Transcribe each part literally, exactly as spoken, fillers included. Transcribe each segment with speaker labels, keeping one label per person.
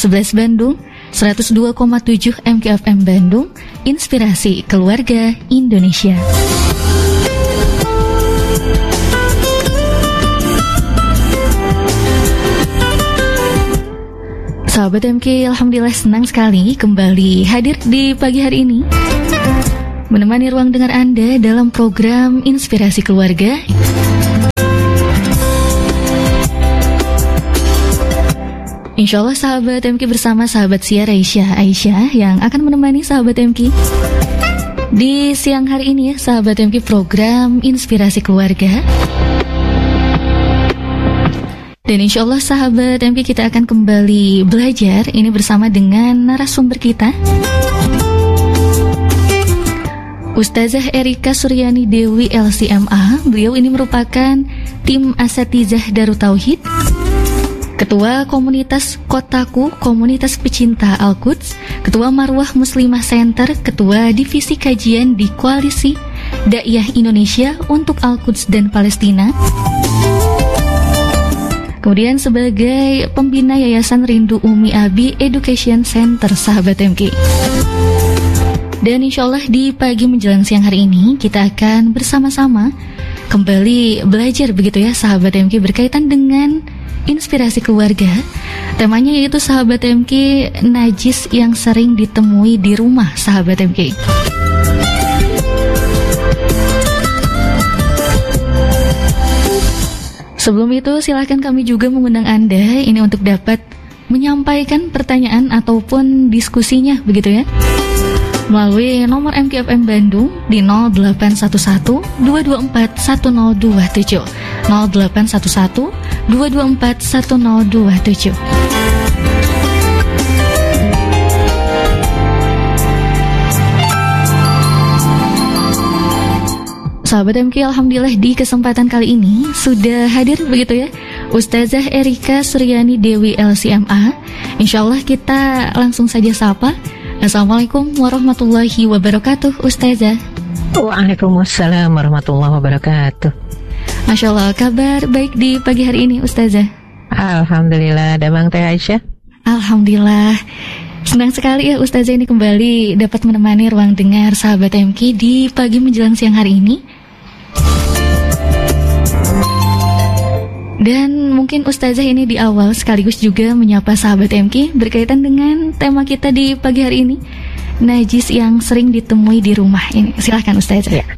Speaker 1: sebelas Bandung, seratus dua koma tujuh M K F M Bandung, Inspirasi Keluarga Indonesia. Sahabat M K, alhamdulillah senang sekali kembali hadir di pagi hari ini, menemani ruang dengar Anda dalam program Inspirasi Keluarga. Insya Allah sahabat M K bersama sahabat Sia Aisyah Aisyah yang akan menemani sahabat M K di siang hari ini ya, sahabat M K, program Inspirasi Keluarga. Dan insya Allah sahabat M K, kita akan kembali belajar ini bersama dengan narasumber kita, Ustazah Erika Suryani Dewi L C M A. Beliau ini merupakan tim Asatizah Darut Tauhid, Ketua Komunitas Kotaku, Komunitas Pecinta Al-Quds, Ketua Marwah Muslimah Center, Ketua Divisi Kajian di Koalisi Daiyah Indonesia untuk Al-Quds dan Palestina. Kemudian sebagai pembina Yayasan Rindu Umi Abi Education Center, sahabat M K. Dan insya Allah di pagi menjelang siang hari ini kita akan bersama-sama kembali belajar begitu ya sahabat M K, berkaitan dengan inspirasi keluarga. Temanya yaitu sahabat M K, najis yang sering ditemui di rumah, sahabat M K. Sebelum itu silahkan kami juga mengundang Anda ini untuk dapat menyampaikan pertanyaan ataupun diskusinya begitu ya, melalui nomor M K F M Bandung di nol delapan satu satu dua dua empat satu nol dua tujuh nol delapan satu satu dua dua empat satu nol dua tujuh. Sahabat M K, alhamdulillah di kesempatan kali ini sudah hadir begitu ya Ustazah Erika Suryani Dewi L C M A. Insyaallah kita langsung saja sapa. Assalamualaikum warahmatullahi wabarakatuh, Ustazah.
Speaker 2: Waalaikumsalam warahmatullahi wabarakatuh.
Speaker 1: Masya Allah, kabar baik di pagi hari ini, Ustazah?
Speaker 2: Alhamdulillah, damang Teh Aisyah.
Speaker 1: Alhamdulillah. Senang sekali ya Ustazah ini kembali dapat menemani ruang dengar sahabat M K di pagi menjelang siang hari ini. Dan mungkin Ustazah ini di awal sekaligus juga menyapa sahabat M K berkaitan dengan tema kita di pagi hari ini, najis yang sering ditemui di rumah ini. Silahkan Ustazah.
Speaker 2: Ya.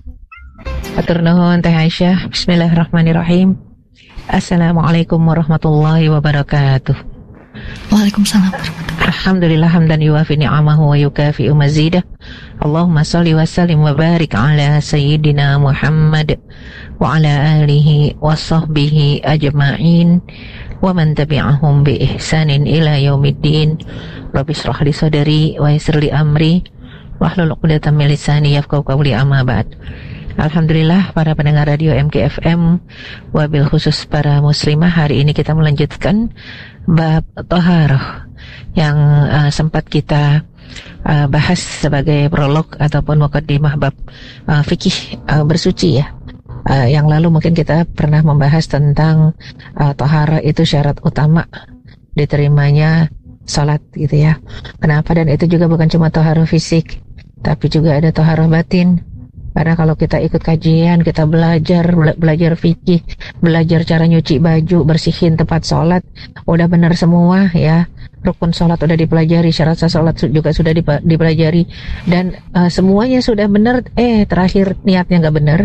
Speaker 2: Atur nuhun Teh Aisyah. Bismillahirrahmanirrahim. Assalamualaikum warahmatullahi wabarakatuh.
Speaker 1: Waalaikumsalam warahmatullahi wabarakatuh.
Speaker 2: Alhamdulillah hamdan yuwafi ni'amahu wa yukafi'u mazidah. Allahumma salli wa sallim wa barik ala sayyidina Muhammad wa ala alihi wa sahbihi ajma'in wa man tabi'ahum bi ihsanin ila yaumiddin. Rabbi shrah li sadri wa yassir li amri wahlul 'uqdatam min lisani yafqahu qawli, amma ba'd. Alhamdulillah para pendengar radio M K F M, wabil khusus para muslimah, hari ini kita melanjutkan bab Thaharah yang uh, sempat kita uh, bahas sebagai prolog ataupun muqaddimah bab uh, fikih uh, bersuci ya. Uh, yang lalu mungkin kita pernah membahas tentang uh, Thaharah itu syarat utama diterimanya salat gitu ya. Kenapa? Dan itu juga bukan cuma Thaharah fisik, tapi juga ada Thaharah batin. Karena kalau kita ikut kajian, kita belajar, bela- belajar fikih, belajar cara nyuci baju, bersihin tempat sholat, udah benar semua ya. Rukun sholat udah dipelajari, syarat sah sholat juga sudah dip- dipelajari, dan uh, semuanya sudah benar. Eh terakhir niatnya nggak benar,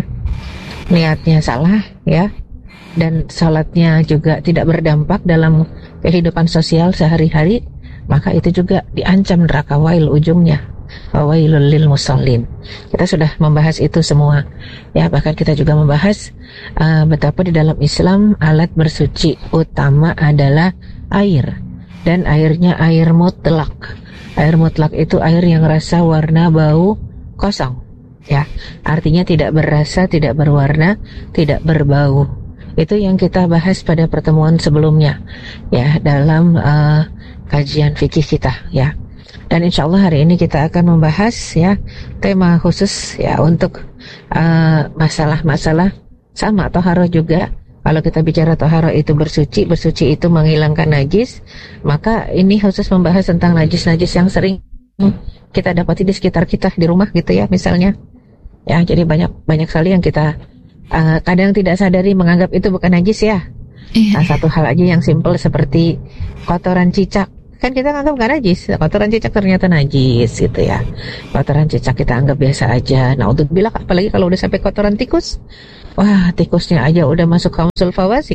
Speaker 2: niatnya salah ya, dan sholatnya juga tidak berdampak dalam kehidupan sosial sehari-hari, maka itu juga diancam neraka wail ujungnya. Wailul lil musallin. Kita sudah membahas itu semua ya, bahkan kita juga membahas uh, betapa di dalam Islam alat bersuci utama adalah air, dan airnya air mutlak. Air mutlak itu air yang rasa, warna, bau kosong ya, artinya tidak berasa, tidak berwarna, tidak berbau. Itu yang kita bahas pada pertemuan sebelumnya ya, dalam uh, kajian fikih kita ya. Dan insya Allah hari ini kita akan membahas ya tema khusus ya untuk uh, masalah-masalah sama Thaharah juga Kalau kita bicara toharo itu bersuci, bersuci itu menghilangkan najis, maka ini khusus membahas tentang najis-najis yang sering kita dapati di sekitar kita di rumah gitu ya misalnya. Ya, jadi banyak banyak sekali yang kita uh, kadang tidak sadari menganggap itu bukan najis ya.
Speaker 1: Iya.
Speaker 2: Nah, satu hal aja yang simpel seperti kotoran cicak. Kan kita anggap nggak najis, kotoran cicak ternyata najis gitu ya. Kotoran cicak kita anggap biasa aja. Nah, untuk bilang apalagi kalau udah sampai kotoran tikus. Wah, tikusnya aja udah masuk kaumsul fawasik.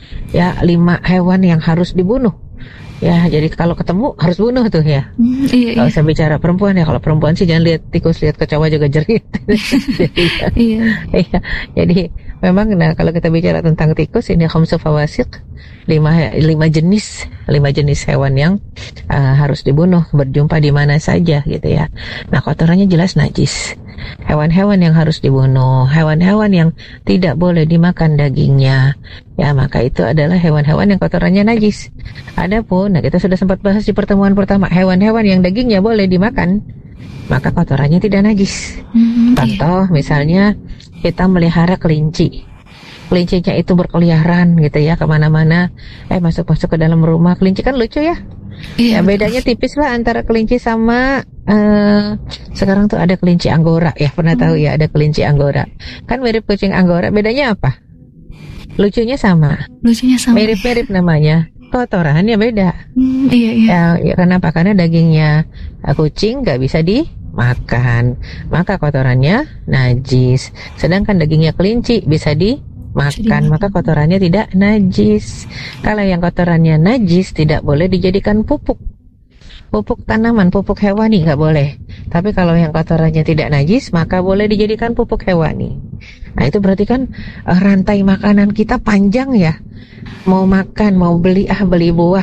Speaker 2: Ya, lima hewan yang harus dibunuh. Ya, jadi kalau ketemu harus bunuh tuh ya.
Speaker 1: Mm, iya,
Speaker 2: Kalau
Speaker 1: iya.
Speaker 2: saya bicara perempuan ya, kalau perempuan sih jangan lihat tikus, lihat kecoa juga jerit. Jadi,
Speaker 1: Iya.
Speaker 2: iya, jadi memang nah kalau kita bicara tentang tikus ini khamsu fawasik, lima lima jenis lima jenis hewan yang uh, harus dibunuh berjumpa di mana saja gitu ya. Nah, kotorannya jelas najis. Hewan-hewan yang harus dibunuh, hewan-hewan yang tidak boleh dimakan dagingnya, ya maka itu adalah hewan-hewan yang kotorannya najis. Adapun, nah kita sudah sempat bahas di pertemuan pertama, hewan-hewan yang dagingnya boleh dimakan, maka kotorannya tidak najis.
Speaker 1: Mm,
Speaker 2: Contoh, misalnya kita melihara kelinci, kelincinya itu berkeliaran gitu ya kemana-mana, eh masuk-masuk ke dalam rumah. Kelinci kan lucu ya.
Speaker 1: Iya,
Speaker 2: Ya bedanya tipis lah antara kelinci sama uh, sekarang tuh ada kelinci Anggora ya, pernah hmm. tahu ya ada kelinci Anggora. Kan mirip kucing Anggora, bedanya apa? Lucunya sama.
Speaker 1: Lucunya sama.
Speaker 2: Mirip-mirip namanya. Kotorannya beda.
Speaker 1: Mm, iya, iya.
Speaker 2: Ya, ya kenapa? Karena dagingnya uh, kucing nggak bisa dimakan, maka kotorannya najis. Sedangkan dagingnya kelinci bisa di makan, maka kotorannya tidak najis. Kalau yang kotorannya najis tidak boleh dijadikan pupuk. Pupuk tanaman, pupuk hewani nggak boleh. Tapi kalau yang kotorannya tidak najis, maka boleh dijadikan pupuk hewani. Nah, itu berarti kan uh, rantai makanan kita panjang ya. Mau makan, mau beli ah beli buah.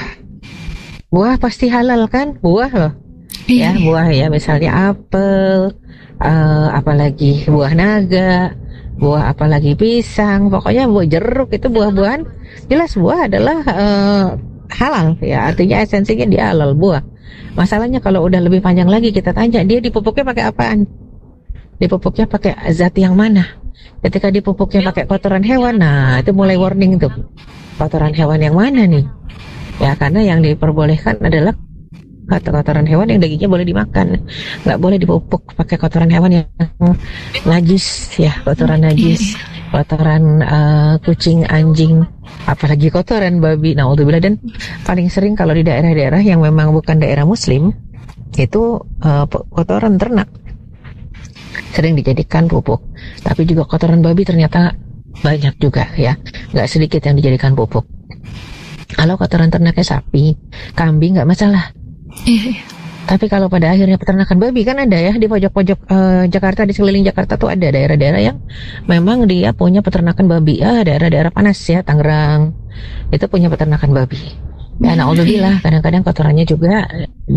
Speaker 2: Buah pasti halal kan? Buah loh.
Speaker 1: Iya,
Speaker 2: Ya, buah ya misalnya apel, uh, apalagi buah naga, buah apalagi pisang, pokoknya buah jeruk itu buah-buahan. Jelas buah adalah uh, halal ya, artinya esensinya dia halal buah. Masalahnya kalau udah lebih panjang lagi kita tanya dia dipupuknya pakai apaan? Dipupuknya pakai zat yang mana? Ketika dipupuknya pakai kotoran hewan, nah itu mulai warning tuh. Kotoran hewan yang mana nih? Ya karena yang diperbolehkan adalah kotoran hewan yang dagingnya boleh dimakan, nggak boleh dipupuk pakai kotoran hewan yang najis ya, kotoran najis, kotoran uh, kucing, anjing, apalagi kotoran babi. Nah, alhamdulillah. Dan paling sering kalau di daerah-daerah yang memang bukan daerah muslim itu uh, kotoran ternak sering dijadikan pupuk. Tapi juga kotoran babi ternyata banyak juga ya, nggak sedikit yang dijadikan pupuk. Kalau kotoran ternaknya sapi, kambing nggak masalah.
Speaker 1: Iya, iya.
Speaker 2: Tapi kalau pada akhirnya peternakan babi kan ada ya di pojok-pojok uh, Jakarta, di sekeliling Jakarta tuh ada daerah-daerah yang memang dia punya peternakan babi. Ah, daerah-daerah panas ya, Tangerang itu punya peternakan babi. Ya, alhamdulillah kadang-kadang kotorannya juga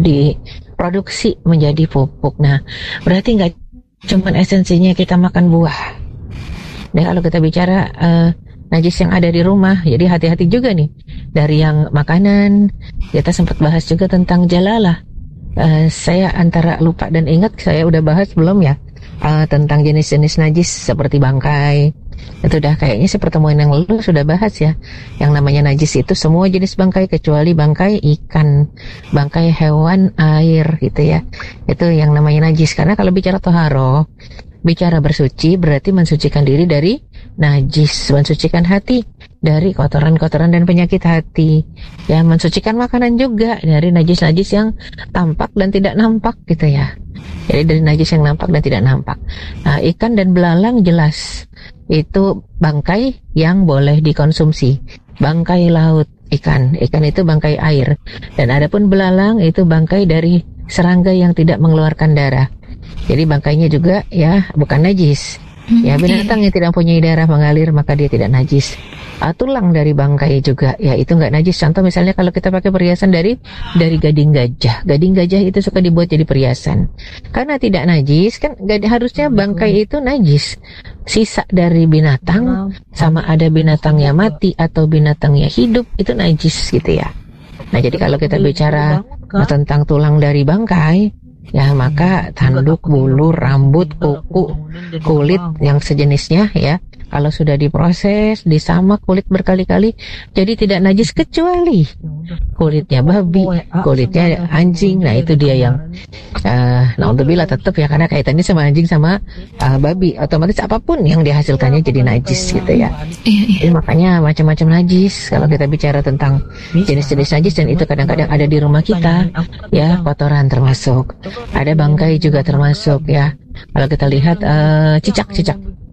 Speaker 2: diproduksi menjadi pupuk. Nah, berarti nggak cuma esensinya kita makan buah. Dan kalau kita bicara uh, najis yang ada di rumah, jadi hati-hati juga nih. Dari yang makanan, kita sempat bahas juga tentang jalalah. Uh, saya antara lupa dan ingat, saya udah bahas belum ya uh, tentang jenis-jenis najis seperti bangkai. Itu udah kayaknya sih pertemuan yang lalu sudah bahas ya. Yang namanya najis itu semua jenis bangkai kecuali bangkai ikan, bangkai hewan air gitu ya. Itu yang namanya najis. Karena kalau bicara toharo, bicara bersuci berarti mensucikan diri dari najis, mensucikan hati dari kotoran-kotoran dan penyakit hati. Ya, mensucikan makanan juga dari najis-najis yang tampak dan tidak nampak gitu ya. Jadi dari najis yang nampak dan tidak nampak. Nah, ikan dan belalang jelas itu bangkai yang boleh dikonsumsi. Bangkai laut ikan, ikan itu bangkai air. Dan adapun belalang itu bangkai dari serangga yang tidak mengeluarkan darah. Jadi bangkainya juga ya bukan najis. Ya, binatang yang tidak punya darah mengalir maka dia tidak najis. Uh, tulang dari bangkai juga ya itu nggak najis. Contoh misalnya kalau kita pakai perhiasan dari dari gading gajah, gading gajah itu suka dibuat jadi perhiasan karena tidak najis kan. Gak, harusnya bangkai itu najis, sisa dari binatang, sama ada binatangnya mati atau binatangnya hidup itu najis gitu ya. Nah, jadi kalau kita bicara tentang tulang dari bangkai, ya maka tanduk, bulu, rambut, kuku, kulit yang sejenisnya ya, Kalau sudah diproses, disamak kulit berkali-kali, jadi tidak najis kecuali kulitnya babi, kulitnya anjing. Nah itu dia yang uh, naudzubillah tetap ya, karena kaitannya sama anjing sama uh, babi, otomatis apapun yang dihasilkannya jadi najis gitu ya. Jadi makanya macam-macam najis kalau kita bicara tentang jenis-jenis najis, dan itu kadang-kadang ada di rumah kita ya, kotoran termasuk, ada bangkai juga termasuk ya. Kalau kita lihat uh, cicak-cicak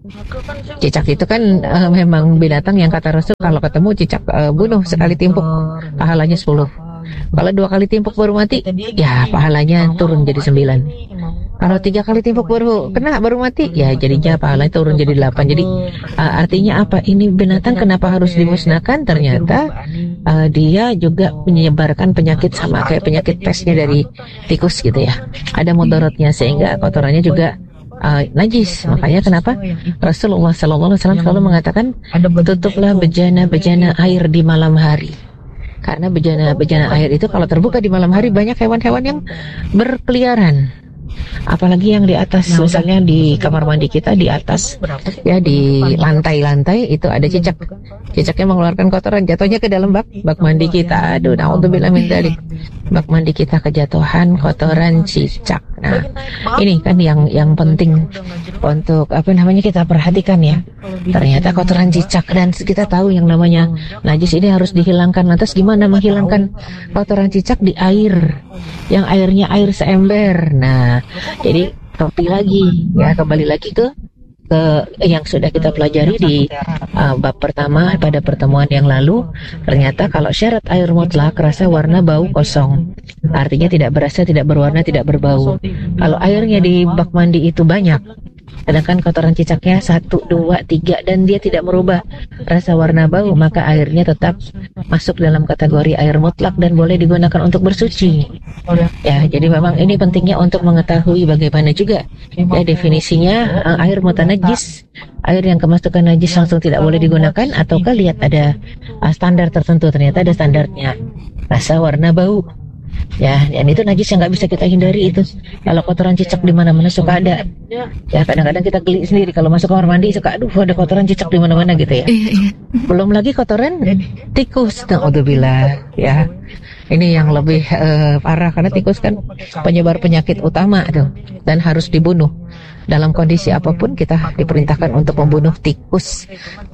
Speaker 2: Cicak itu kan uh, memang binatang yang kata Rasul kalau ketemu cicak uh, bunuh, sekali timpuk pahalanya sepuluh. Kalau dua kali timpuk baru mati, ya pahalanya turun jadi sembilan. Kalau tiga kali timpuk baru kena baru mati, ya jadinya pahalanya turun jadi delapan. Jadi uh, artinya apa? Ini binatang kenapa harus dimusnahkan? Ternyata uh, dia juga menyebarkan penyakit sama kayak penyakit pesnya dari tikus gitu ya. Ada mudaratnya sehingga kotorannya juga Uh, najis. Makanya kenapa Rasulullah Sallallahu Alaihi Wasallam selalu mengatakan tutuplah bejana-bejana air di malam hari, karena bejana-bejana air itu kalau terbuka di malam hari banyak hewan-hewan yang berkeliaran. Apalagi yang di atas, misalnya di kamar mandi kita di atas ya, di lantai-lantai itu ada cicak. Cicaknya mengeluarkan kotoran, jatuhnya ke dalam bak bak mandi kita. Aduh, naudzubillah min dzalik. Bak mandi kita kejatuhan kotoran cicak. Nah, ini kan yang yang penting untuk apa namanya kita perhatikan ya. Ternyata kotoran cicak, dan kita tahu yang namanya najis ini harus dihilangkan. Lantas gimana menghilangkan kotoran cicak di air yang airnya air seember? Nah, jadi kembali lagi ya, kembali lagi ke ke yang sudah kita pelajari di uh, bab pertama pada pertemuan yang lalu. Ternyata kalau syarat air mutlak rasa, warna, bau kosong, artinya tidak berasa, tidak berwarna, tidak berbau. Kalau airnya di bak mandi itu banyak, sedangkan kotoran cicaknya satu, dua, tiga, dan dia tidak merubah rasa, warna, bau, maka airnya tetap masuk dalam kategori air mutlak dan boleh digunakan untuk bersuci. Ya, jadi memang ini pentingnya untuk mengetahui bagaimana juga ya definisinya uh, air mutanajis, air yang kemasukan najis langsung tidak boleh digunakan, ataukah lihat ada uh, standar tertentu. Ternyata ada standarnya, rasa, warna, bau. Ya, dan itu najis yang nggak bisa kita hindari itu. Kalau kotoran cicak di mana-mana suka ada. Ya, kadang-kadang kita geli sendiri kalau masuk kamar mandi suka, aduh ada kotoran cicak di mana-mana gitu ya. Belum lagi kotoran tikus, naudzubillah ya. Ini yang lebih uh, parah, karena tikus kan penyebar penyakit utama tuh, dan harus dibunuh. Dalam kondisi apapun kita diperintahkan untuk membunuh tikus.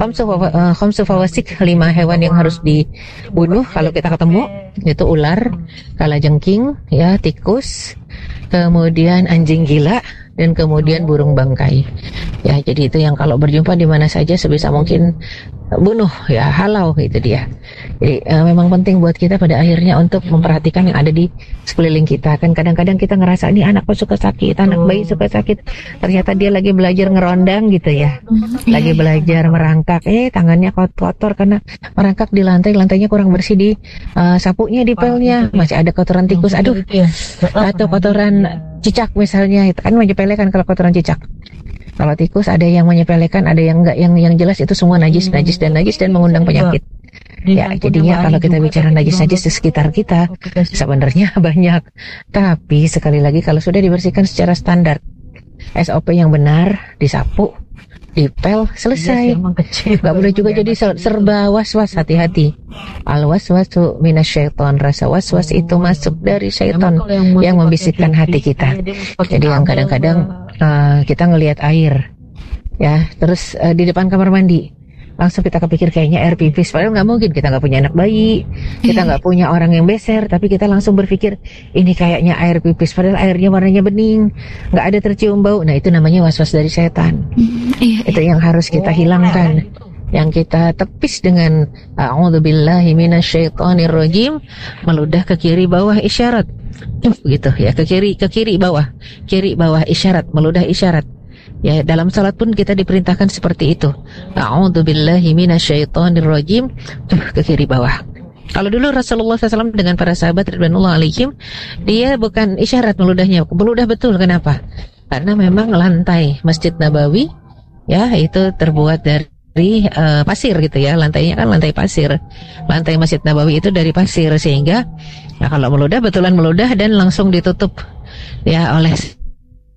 Speaker 2: Khamsu fawasik, lima hewan yang harus dibunuh kalau kita ketemu, itu ular, kalajengking, ya, tikus, kemudian anjing gila, dan kemudian burung bangkai. Ya, jadi itu yang kalau berjumpa di mana saja sebisa mungkin bunuh ya, halau itu dia. Jadi uh, memang penting buat kita pada akhirnya untuk memperhatikan yang ada di sekeliling kita. Kan kadang-kadang kita ngerasa ini anak kok suka sakit, anak bayi suka sakit, ternyata dia lagi belajar ngerondang gitu ya, lagi belajar merangkak, eh tangannya kotor karena merangkak di lantai, lantainya kurang bersih, di uh, sapunya, di pelnya masih ada kotoran tikus, aduh, atau kotoran cicak misalnya, itu kan menyepelekan kalau kotoran cicak. Kalau tikus ada yang menyepelekan, ada yang enggak, yang yang jelas itu semua najis, najis dan najis dan mengundang penyakit. Ya, jadinya kalau kita bicara najis-najis di sekitar kita sebenarnya banyak. Tapi sekali lagi kalau sudah dibersihkan secara standar, S O P yang benar, disapu, dipel, selesai. Gak boleh juga jadi serba was-was, hati-hati. Al-waswasu minasyaiton, rasa was-was itu masuk dari syaitan yang membisikkan hati kita. Jadi yang kadang-kadang uh, kita ngelihat air ya, terus uh, di depan kamar mandi langsung kita kepikir kayaknya air pipis, padahal nggak mungkin. Kita nggak punya anak bayi, kita nggak punya orang yang beser, tapi kita langsung berpikir ini kayaknya air pipis, padahal airnya warnanya bening, nggak ada tercium bau. Nah itu namanya was-was dari setan. Itu yang harus kita hilangkan, yang kita tepis dengan a'udzubillahi minasyaitonirrajim, meludah ke kiri bawah isyarat, gitu ya, ke kiri ke kiri bawah, kiri bawah isyarat, meludah isyarat. Ya, dalam salat pun kita diperintahkan seperti itu. A'udzubillahi minasyaitonirrajim, ke kiri bawah. Kalau dulu Rasulullah shallallahu alaihi wasallam dengan para sahabat ridwanullah alaihim, dia bukan isyarat meludahnya, meludah betul. Kenapa? Karena memang lantai Masjid Nabawi ya itu terbuat dari uh, pasir gitu ya, lantainya kan lantai pasir. Lantai Masjid Nabawi itu dari pasir, sehingga nah, kalau meludah betulan meludah dan langsung ditutup ya oleh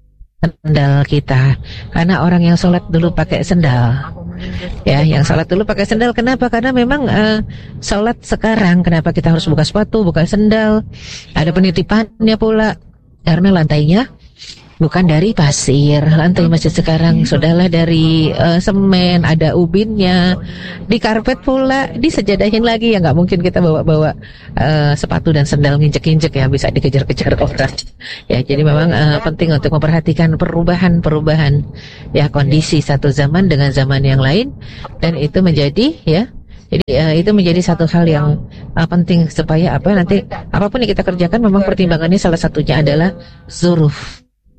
Speaker 2: sendal kita. Karena orang yang sholat dulu pakai sendal, ya, yang sholat dulu pakai sendal. Kenapa? Karena memang uh, sholat sekarang kenapa kita harus buka sepatu, buka sendal? Ada penitipannya pula, karena lantainya bukan dari pasir. Lantai masjid sekarang sudahlah dari uh, semen, ada ubinnya, di karpet pula, disejadahin lagi. Ya nggak mungkin kita bawa-bawa uh, sepatu dan sendal nginjek-injek, ya, bisa dikejar-kejar orang. Ya, jadi memang uh, penting untuk memperhatikan perubahan-perubahan, ya, kondisi satu zaman dengan zaman yang lain, dan itu menjadi, ya, jadi uh, itu menjadi satu hal yang uh, penting supaya apa nanti apapun yang kita kerjakan, memang pertimbangannya salah satunya adalah zuruf,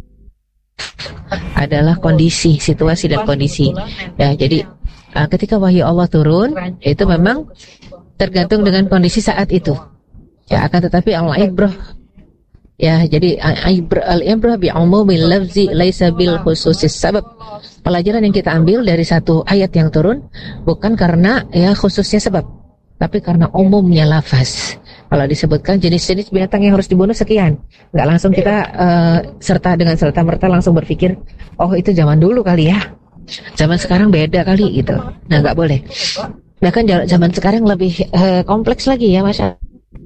Speaker 2: adalah kondisi, situasi dan kondisi. Ya, jadi uh, ketika wahyu Allah turun, itu memang tergantung dengan kondisi saat itu. Ya, akan tetapi al-ibrah, ya, jadi al-ibrah bi umumil lafzi laisa bil khususis sabab. Pelajaran yang kita ambil dari satu ayat yang turun bukan karena, ya, khususnya sebab, tapi karena umumnya lafaz. Kalau disebutkan jenis-jenis binatang yang harus dibunuh sekian, nggak langsung kita uh, serta dengan serta-merta langsung berpikir, oh itu zaman dulu kali ya, zaman sekarang beda kali gitu. Nah, nggak boleh. Bahkan zaman sekarang lebih uh, kompleks lagi, ya, masalah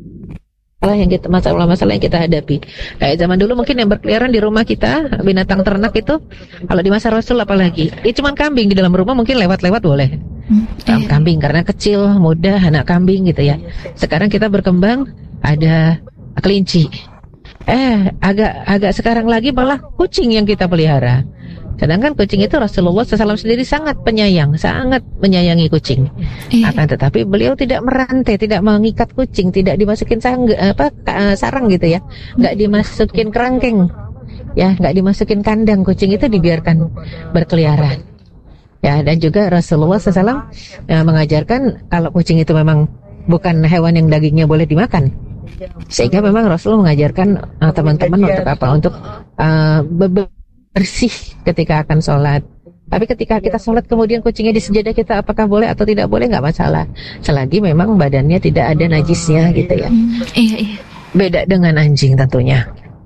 Speaker 2: yang kita masalah-masalah yang kita hadapi. Kayak zaman dulu mungkin yang berkeliaran di rumah kita binatang ternak itu, kalau di masa Rasul apalagi, ya cuman kambing di dalam rumah, mungkin lewat-lewat boleh. Hmm, kambing karena kecil, mudah, anak kambing gitu, ya. Sekarang kita berkembang ada kelinci. Eh, agak agak sekarang lagi malah kucing yang kita pelihara. Sedangkan kucing itu Rasulullah shallallahu alaihi wasallam sendiri sangat penyayang, sangat menyayangi kucing. Iya. Akan tetapi beliau tidak merantai, tidak mengikat kucing, tidak dimasukin sang, apa sarang gitu, ya, nggak dimasukin kerangkeng, ya, nggak dimasukin kandang. Kucing itu dibiarkan berkeliaran. Ya, dan juga Rasulullah shallallahu alaihi wasallam ya, mengajarkan kalau kucing itu memang bukan hewan yang dagingnya boleh dimakan. Sehingga memang Rasulullah mengajarkan uh, teman-teman untuk apa? Untuk uh, bersih ketika akan sholat. Tapi ketika kita sholat kemudian kucingnya di sejadah kita, apakah boleh atau tidak boleh? Nggak masalah, selagi memang badannya tidak ada najisnya gitu, ya.
Speaker 1: Iya, iya.
Speaker 2: Beda dengan anjing tentunya.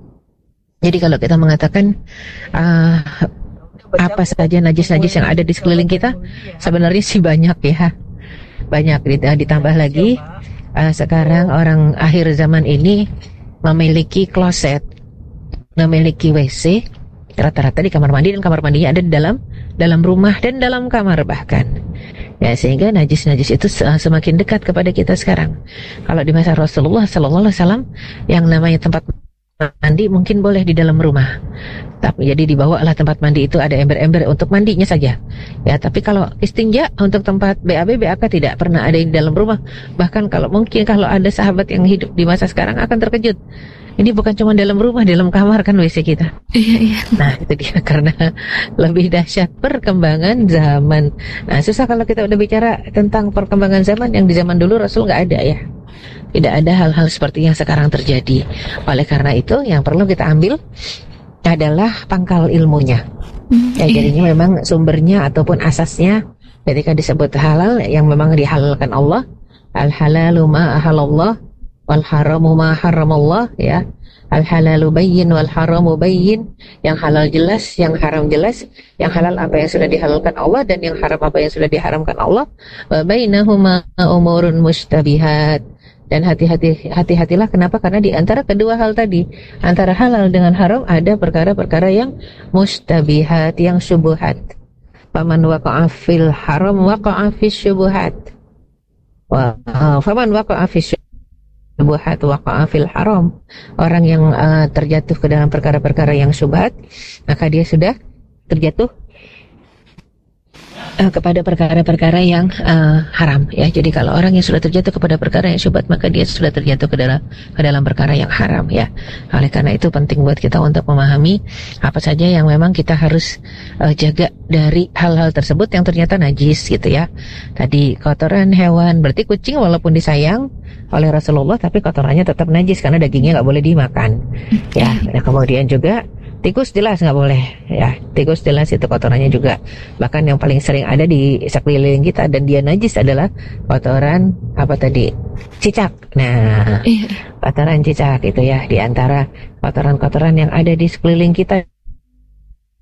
Speaker 2: Jadi kalau kita mengatakan uh, apa saja najis-najis yang ada di sekeliling kita, sebenarnya sih banyak, ya, banyak. Ditambah lagi uh, sekarang orang akhir zaman ini memiliki kloset, memiliki W C rata-rata di kamar mandi, dan kamar mandinya ada di dalam dalam rumah dan dalam kamar bahkan, ya, sehingga najis-najis itu semakin dekat kepada kita sekarang. Kalau di masa Rasulullah Sallallahu Alaihi Wasallam yang namanya tempat mandi mungkin boleh di dalam rumah, tapi jadi dibawalah tempat mandi itu ada ember-ember untuk mandinya saja, ya. Tapi kalau istinja untuk tempat B A B, B A K tidak pernah ada di dalam rumah. Bahkan kalau mungkin kalau ada sahabat yang hidup di masa sekarang akan terkejut, ini bukan cuma dalam rumah, dalam kamar kan W C kita.
Speaker 1: Iya, iya.
Speaker 2: Nah, itu dia, karena lebih dahsyat perkembangan zaman. Nah, susah kalau kita udah bicara tentang perkembangan zaman yang di zaman dulu Rasul nggak ada, ya. Tidak ada hal-hal seperti yang sekarang terjadi. Oleh karena itu, yang perlu kita ambil adalah pangkal ilmunya. Ya, jadinya memang sumbernya ataupun asasnya ketika disebut halal yang memang dihalalkan Allah, al-halalu ma ahalallah wal haramu ma haramallah, ya. Al-halalu bayyin wal haramu bayyin. Yang halal jelas, yang haram jelas. Yang halal apa yang sudah dihalalkan Allah, dan yang haram apa yang sudah diharamkan Allah. Wa bainahuma umurun mustabihat. Dan hati-hati, hati-hatilah. Kenapa? Karena di antara kedua hal tadi, antara halal dengan haram, ada perkara-perkara yang mustabihat, yang syubhat. Faman waqa'a fil haram waqa'a fis syubhat. Wa faman waqa'a fis syubhat waqa'a fil haram. Orang yang uh, terjatuh ke dalam perkara-perkara yang syubhat, maka dia sudah terjatuh Uh, kepada perkara-perkara yang uh, haram, ya. Jadi kalau orang yang sudah terjatuh kepada perkara yang syubhat, maka dia sudah terjatuh ke dalam ke dalam perkara yang haram, ya. Oleh karena itu penting buat kita untuk memahami apa saja yang memang kita harus uh, jaga dari hal-hal tersebut yang ternyata najis, gitu, ya. Tadi kotoran hewan, berarti kucing walaupun disayang oleh Rasulullah, tapi kotorannya tetap najis karena dagingnya nggak boleh dimakan, ya. Nah, kemudian juga tikus jelas nggak boleh, ya. Tikus jelas itu kotorannya juga. Bahkan yang paling sering ada di sekeliling kita dan dia najis adalah kotoran apa tadi? Cicak. Nah, kotoran cicak itu, ya, di antara kotoran-kotoran yang ada di sekeliling kita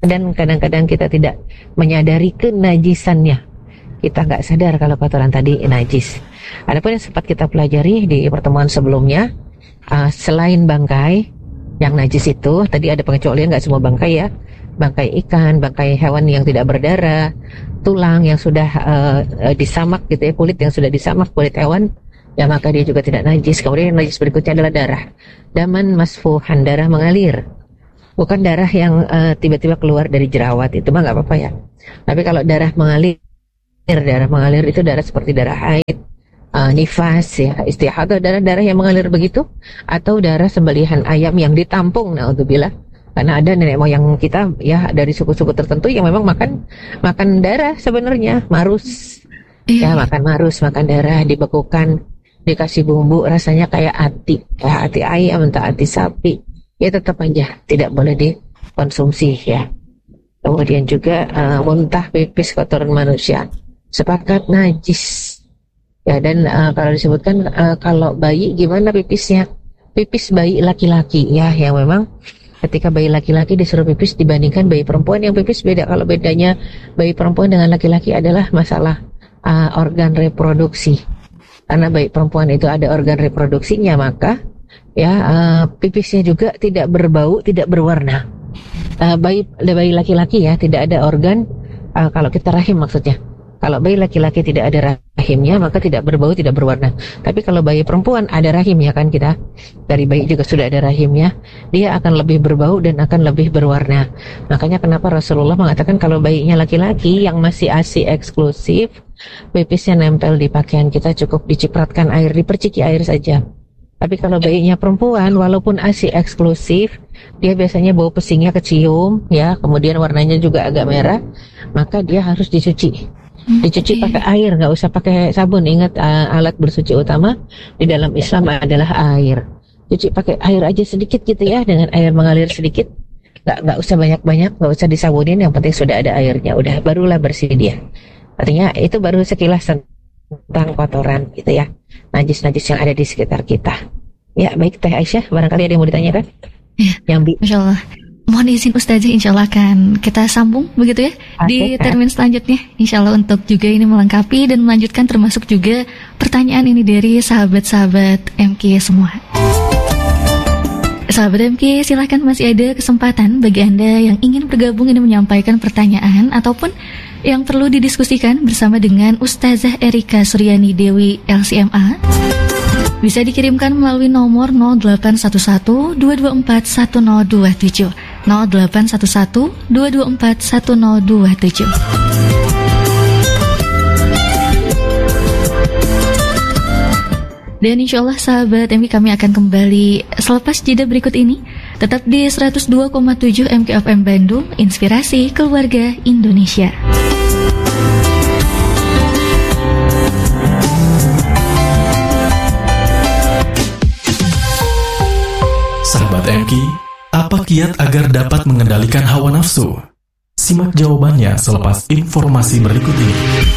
Speaker 2: dan kadang-kadang kita tidak menyadari kenajisannya. Kita nggak sadar kalau kotoran tadi najis. Adapun yang sempat kita pelajari di pertemuan sebelumnya, uh, selain bangkai yang najis itu, tadi ada pengecualian, nggak semua bangkai ya. Bangkai ikan, bangkai hewan yang tidak berdarah, tulang yang sudah uh, uh, disamak gitu ya, kulit yang sudah disamak, kulit hewan, ya maka dia juga tidak najis. Kemudian yang najis berikutnya adalah darah. Daman masfuhan, darah mengalir. Bukan darah yang uh, tiba-tiba keluar dari jerawat, itu mah nggak apa-apa ya. Tapi kalau darah mengalir, darah mengalir itu darah seperti darah haid, uh, nifas ya, istihadah, darah-darah yang mengalir begitu, atau darah sembelihan ayam yang ditampung, naudzubillah. Karena ada nenek moyang kita ya dari suku-suku tertentu yang memang makan makan darah sebenarnya, marus. Ya, makan marus, makan darah, dibekukan, dikasih bumbu rasanya kayak ati, kayak ati ayam atau ati sapi. Ya tetap aja tidak boleh dikonsumsi ya. Kemudian juga uh, muntah, pipis, kotoran manusia sepakat najis ya. Dan uh, kalau disebutkan uh, kalau bayi gimana pipisnya, pipis bayi laki-laki ya, yang memang ketika bayi laki-laki disuruh pipis dibandingkan bayi perempuan yang pipis beda. Kalau bedanya bayi perempuan dengan laki-laki adalah masalah uh, organ reproduksi. Karena bayi perempuan itu ada organ reproduksinya, maka ya uh, pipisnya juga tidak berbau, tidak berwarna. Uh, bayi bayi laki-laki ya tidak ada organ, uh, kalau kita rahim maksudnya. Kalau bayi laki-laki tidak ada rahimnya, maka tidak berbau, tidak berwarna. Tapi kalau bayi perempuan ada rahimnya kan, kita dari bayi juga sudah ada rahimnya, dia akan lebih berbau dan akan lebih berwarna. Makanya kenapa Rasulullah mengatakan kalau bayinya laki-laki yang masih ASI eksklusif, pipisnya nempel di pakaian kita, cukup dicipratkan air, diperciki air saja. Tapi kalau bayinya perempuan, walaupun ASI eksklusif, dia biasanya bau pesingnya kecium, ya, kemudian warnanya juga agak merah, maka dia harus dicuci. Dicuci okay. pakai air, nggak usah pakai sabun. Ingat, uh, alat bersuci utama di dalam Islam adalah air. Cuci pakai air aja sedikit gitu ya, dengan air mengalir sedikit. Nggak nggak usah banyak-banyak, nggak usah disabunin. Yang penting sudah ada airnya, udah barulah bersih dia. Artinya itu baru sekilas tentang kotoran gitu ya, najis-najis yang ada di sekitar kita. Ya baik Teh Aisyah, barangkali ada yang mau ditanyakan?
Speaker 1: Ya,
Speaker 2: yang bi-
Speaker 1: Masya Allah. Mohon izin Ustazah, insya Allah akan kita sambung begitu ya di termin selanjutnya, insya Allah, untuk juga ini melengkapi dan melanjutkan termasuk juga pertanyaan ini dari sahabat-sahabat M K semua. Sahabat M K, silahkan, masih ada kesempatan bagi Anda yang ingin bergabung ini menyampaikan pertanyaan ataupun yang perlu didiskusikan bersama dengan Ustazah Erika Suryani Dewi L C M A. Bisa dikirimkan melalui nomor nol delapan satu satu dua dua empat satu nol dua tujuh nol delapan satu satu dua dua empat satu nol dua tujuh. Dan insya Allah sahabat M K, kami akan kembali selepas jeda berikut ini. Tetap di seratus dua koma tujuh M K F M Bandung, inspirasi keluarga Indonesia.
Speaker 3: Sahabat M K, apa kiat agar dapat mengendalikan hawa nafsu? Simak jawabannya selepas informasi berikut ini.